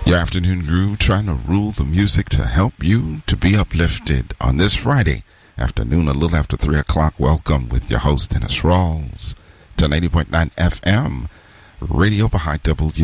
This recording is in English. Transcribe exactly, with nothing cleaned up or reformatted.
Your afternoon groove, trying to rule the music to help you to be uplifted on this Friday afternoon, a little after three o'clock. Welcome with your host, Dennis Rawls, to ninety point nine F M, Radio Baha'i W